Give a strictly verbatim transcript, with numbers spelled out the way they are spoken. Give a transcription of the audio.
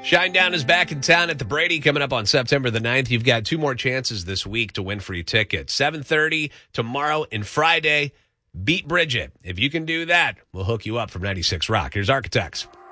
Shinedown is back in town at the Brady coming up on September the ninth. You've got two more chances this week to win free tickets. seven thirty tomorrow and Friday. Beat Bridget. If you can do that, we'll hook you up from ninety-six Rock. Here's Architects.